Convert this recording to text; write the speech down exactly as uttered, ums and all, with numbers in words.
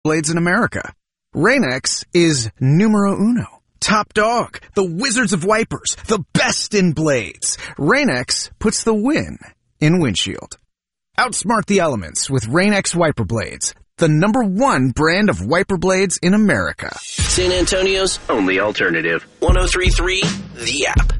blades in America. Rain-X is numero uno. Top dog, the wizards of wipers, the best in blades. Rain-X puts the win in windshield. Outsmart the elements with Rain-X wiper blades, the number one brand of wiper blades in America. San Antonio's only alternative. one oh three point three The App.